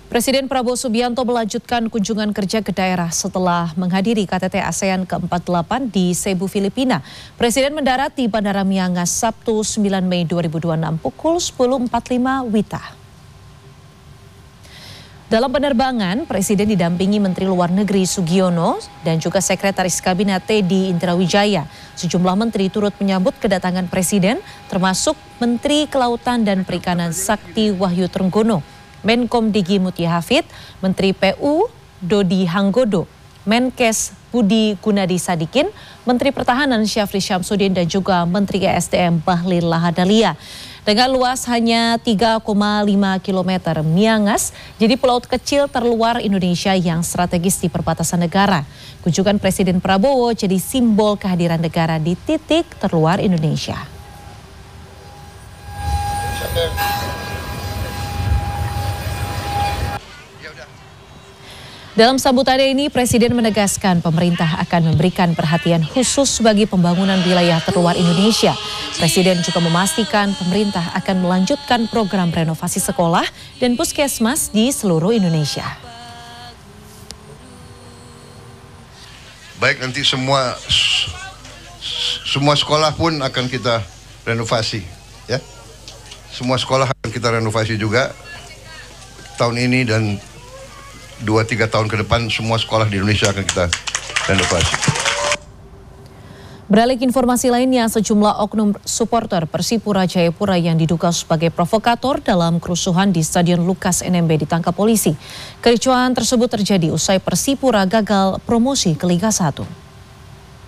Presiden Prabowo Subianto melanjutkan kunjungan kerja ke daerah setelah menghadiri KTT ASEAN ke-48 di Cebu, Filipina. Presiden mendarat di Bandara Miangas Sabtu 9 Mei 2026 pukul 10.45 WITA. Dalam penerbangan, Presiden didampingi Menteri Luar Negeri Sugiono dan juga Sekretaris Kabinet Teddy Indrawijaya. Sejumlah menteri turut menyambut kedatangan Presiden, termasuk Menteri Kelautan dan Perikanan Sakti Wahyu Trenggono, Menkom Digi Mutia Hafid, Menteri PU Dodi Hanggodo, Menkes Budi Gunadi Sadikin, Menteri Pertahanan Syafri Syamsuddin dan juga Menteri ESDM Bahlil Lahadalia. Dengan luas hanya 3,5 km, Miangas jadi pulau kecil terluar Indonesia yang strategis di perbatasan negara. Kunjungan Presiden Prabowo jadi simbol kehadiran negara di titik terluar Indonesia. Dalam sambutannya ini, Presiden menegaskan pemerintah akan memberikan perhatian khusus bagi pembangunan wilayah terluar Indonesia. Presiden juga memastikan pemerintah akan melanjutkan program renovasi sekolah dan puskesmas di seluruh Indonesia. Baik, nanti semua sekolah pun akan kita renovasi, ya. Semua sekolah akan kita renovasi juga tahun ini dan 2-3 tahun ke depan semua sekolah di Indonesia akan kita renovasi. Beralih ke informasi lainnya, sejumlah oknum supporter Persipura Jayapura yang diduga sebagai provokator dalam kerusuhan di Stadion Lukas NMB ditangkap polisi. Kericuhan tersebut terjadi usai Persipura gagal promosi ke Liga 1.